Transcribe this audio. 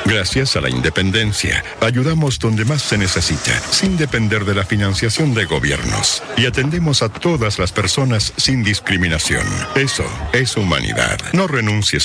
Gracias a la independencia, ayudamos donde más se necesita, sin depender de la financiación de gobiernos. Y atendemos a todas las personas sin discriminación. Eso es humanidad. No renuncies